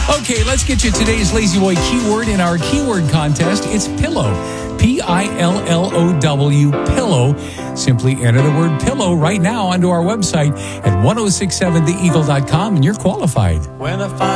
Okay, let's get you today's Lazy Boy keyword in our keyword contest. It's pillow. Pillow, pillow. Simply enter the word pillow right now onto our website at 1067theeagle.com and you're qualified. When I find